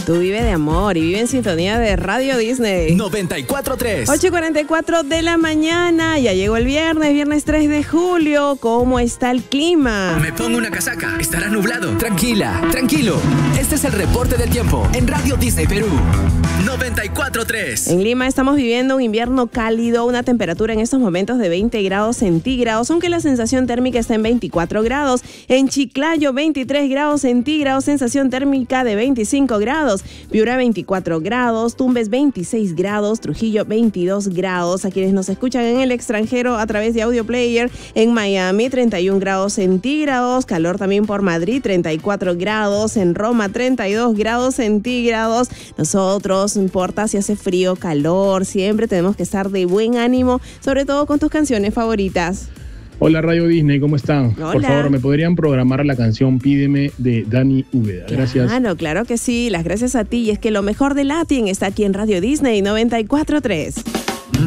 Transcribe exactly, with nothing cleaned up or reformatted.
Tú vive de amor y vive en sintonía de Radio Disney. noventa y cuatro punto tres. ocho y cuarenta y cuatro de la mañana. Ya llegó el viernes, viernes tres de julio. ¿Cómo está el clima? Me pongo una casaca. Estará nublado. Tranquila, tranquilo. Este es el reporte del tiempo en Radio Disney Perú. noventa y cuatro punto tres. En Lima estamos viviendo un invierno cálido, una temperatura en estos momentos de veinte grados centígrados, aunque la sensación térmica está en veinticuatro grados. En Chiclayo, veintitrés grados centígrados, sensación térmica de veinticinco grados. Piura, veinticuatro grados. Tumbes, veintiséis grados. Trujillo, veintidós grados. A quienes nos escuchan en el extranjero a través de Audio Player, en Miami, treinta y un grados centígrados. Calor también por Madrid, treinta y cuatro grados. En Roma, treinta y dos grados centígrados. Nosotros, no importa si hace frío, calor, siempre tenemos que estar de buen ánimo, sobre todo con tus canciones favoritas. Hola Radio Disney, ¿cómo están? Hola. Por favor, ¿me podrían programar la canción Pídeme de Dani Úbeda? Gracias. Claro, claro que sí. Las gracias a ti. Y es que lo mejor de Latin está aquí en Radio Disney noventa y cuatro punto tres.